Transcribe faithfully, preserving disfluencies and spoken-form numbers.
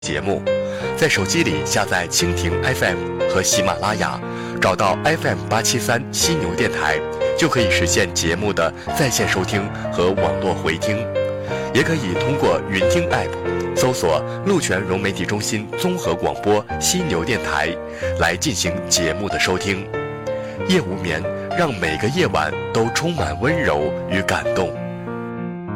节目，在手机里下载蜻蜓 F M 和喜马拉雅，找到 F M 八七三犀牛电台，就可以实现节目的在线收听和网络回听。也可以通过云听 App 搜索鹿泉融媒体中心综合广播犀牛电台来进行节目的收听。夜无眠，让每个夜晚都充满温柔与感动。